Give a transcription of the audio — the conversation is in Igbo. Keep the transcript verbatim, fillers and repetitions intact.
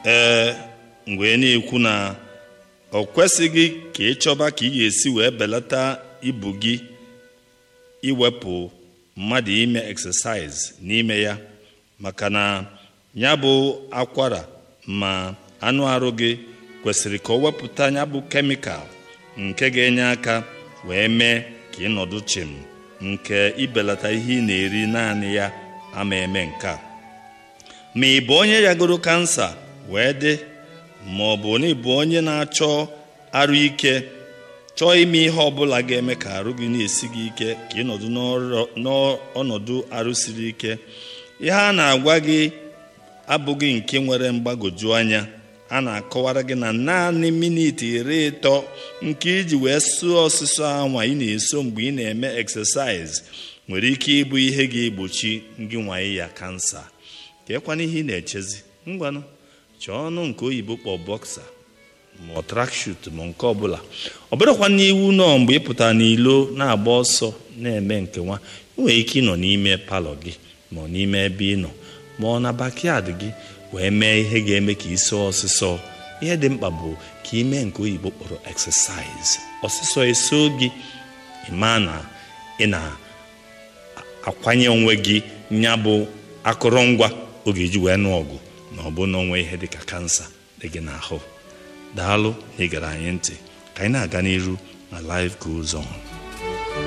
ee mgbe na-ekwu na ọ kwesịghị ka ị chọba ka ị ga-esi wee belata ibu gị iwepụ mmadụ ime exercise n'ime ya, maka na ya bụ akwara ma anụ arụ gị kwesịrị ka ọ wepụta ya bụ kemikal nke ga-enye aka wee mee ka ị nọdụ chim, nke ibelata ihe ị na-eri naanị ya ama eme nke a. Ma ị bụ onye yagoro kansa wee dị, ma ọ bụ na ị bụ onye na-achọ arụ ike, chọọ ime ihe ọbụla ga-eme ka arụ gị na-esi gị ike, ka ị nọdụ n'ọnọdụ arụ siri ike, ihe a na-agwa gị abụghị nke nwere mgbagwoju anya. A na-akọwara gị na naanị miniti iri ịtọ nke iji wee sụọ ọsịsọ anwa ị na-eso mgbe ị na-eme exercise nwere ike ịbụ ihe ga-egbochi ngị nwanyị ya kansa. Ka ekwana ihe ị na-echezi, ngwanụ chọọ ọnụ nke oyibo kpọ bọksa ma tracksuit ma nke ọbụla. Ọ bụrụkwa n'iwu nọ mgbe ị pụtara n'ilo na-agba ọsọ na-eme nke nwa, ị nwere ike ịnọ n'ime palọ gị ma ọ n'ime ebe ị nọ ma ọ na backyard gị wee mee ihe ga-eme ka isi ọsịsọ. Ihe dị mkpa bụ ka ị mee nke oyibo kpọrọ exercise. Ọsịsọ eso gị ịma na ị na-akwanye onwe gị nya bụ akụrụngwa oge iji wee nụ ọgụ na ọ bụ na onwe ihe dị ka kansa dị gị n'ahụ. Daalụ na ị gere anyị ntị. Ka anyị na-aga n'iru na life goes on.